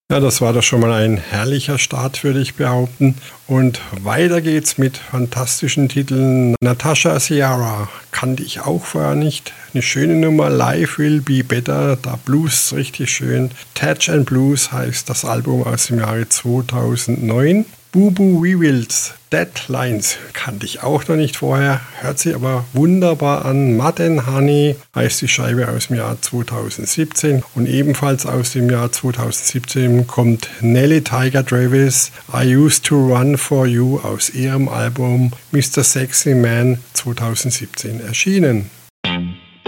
Ja, das war doch schon mal ein herrlicher Start, würde ich behaupten. Und weiter geht's mit fantastischen Titeln. Natasha Ciara kannte ich auch vorher nicht. Eine schöne Nummer, Life Will Be Better, da Blues richtig schön. Touch and Blues heißt das Album aus dem Jahre 2009. Boo Boo We Wills, Deadlines kannte ich auch noch nicht vorher, hört sich aber wunderbar an. Mud and Honey heißt die Scheibe aus dem Jahr 2017 und ebenfalls aus dem Jahr 2017 kommt Nelly Tiger Travis, I Used to Run for You aus ihrem Album Mr. Sexy Man 2017 erschienen.